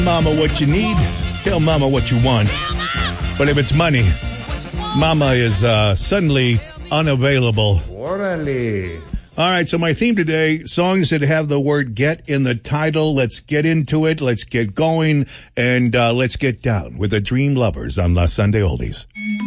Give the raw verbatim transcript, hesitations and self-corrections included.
Mama what you need, tell mama what you want. But if it's money, mama is uh, suddenly unavailable. Orale. All right, so my theme today, songs that have the word get in the title. Let's get into it, let's get going, and uh, let's get down with the Dream Lovers on La Sunday Oldies.